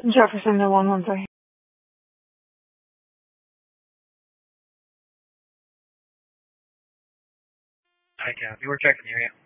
Jefferson to 113. Hi, Cap. You were checking the area.